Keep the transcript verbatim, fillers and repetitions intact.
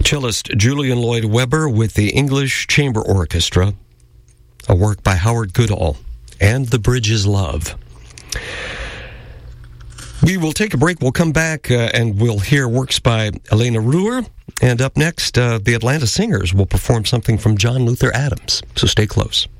Cellist Julian Lloyd Webber with the English Chamber Orchestra, a work by Howard Goodall, and The Bridge is Love. We will take a break. We'll come back uh, and we'll hear works by Elena Ruhr. And up next, uh, the Atlanta Singers will perform something from John Luther Adams. So stay close.